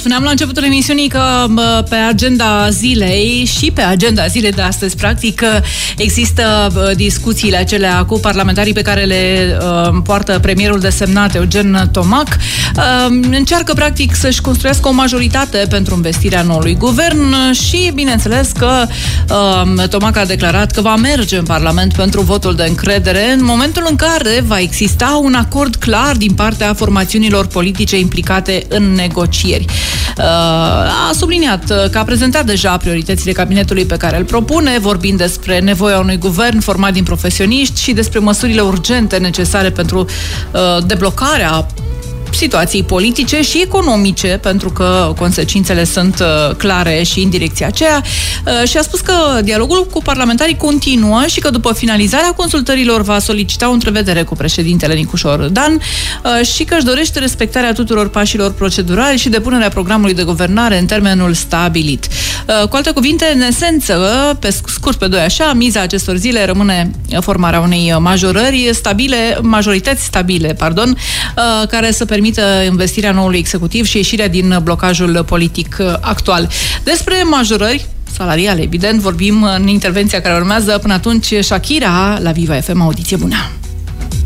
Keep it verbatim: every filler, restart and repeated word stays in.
Spuneam la începutul emisiunii că pe agenda zilei și pe agenda zilei de astăzi, practic, există discuțiile acelea cu parlamentarii pe care le uh, poartă premierul desemnat, Eugen Tomac. Uh, încearcă, practic, să-și construiască o majoritate pentru investirea noului guvern și, bineînțeles, că uh, Tomac a declarat că va merge în Parlament pentru votul de încredere în momentul în care va exista un acord clar din partea formațiunilor politice implicate în negocieri. A subliniat că a prezentat deja prioritățile cabinetului pe care îl propune, vorbind despre nevoia unui guvern format din profesioniști și despre măsurile urgente necesare pentru uh, deblocarea situații politice și economice, pentru că consecințele sunt uh, clare și în direcția aceea, uh, și a spus că dialogul cu parlamentarii continuă și că după finalizarea consultărilor va solicita o întrevedere cu președintele Nicușor Dan uh, și că își dorește respectarea tuturor pașilor procedurali și depunerea programului de guvernare în termenul stabilit. Uh, cu alte cuvinte, în esență, pe scurt, pe doi așa, miza acestor zile rămâne formarea unei majorări stabile, majorități stabile, pardon, uh, care să permită investirea noului executiv și ieșirea din blocajul politic actual. Despre majorări salariale, evident, vorbim în intervenția care urmează. Până atunci, Shakira la Viva F M. Audiție bună!